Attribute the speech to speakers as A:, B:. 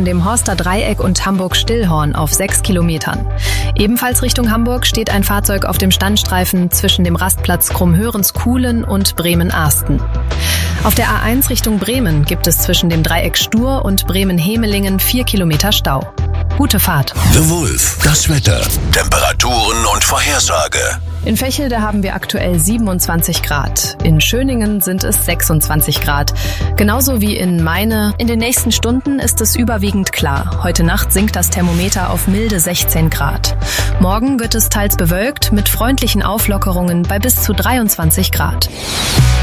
A: zwischen dem Horster Dreieck und Hamburg-Stillhorn auf 6 Kilometern. Ebenfalls Richtung Hamburg steht ein Fahrzeug auf dem Standstreifen zwischen dem Rastplatz Krummhörens-Kuhlen und Bremen-Arsten. Auf der A1 Richtung Bremen gibt es zwischen dem Dreieck Stur und Bremen-Hemelingen 4 Kilometer Stau. Gute Fahrt.
B: The Wolf, das Wetter, Temperaturen und Vorhersage.
A: In Vechelde haben wir aktuell 27 Grad. In Schöningen sind es 26 Grad. Genauso wie in Meine. In den nächsten Stunden ist es überwiegend klar. Heute Nacht sinkt das Thermometer auf milde 16 Grad. Morgen wird es teils bewölkt mit freundlichen Auflockerungen bei bis zu 23 Grad.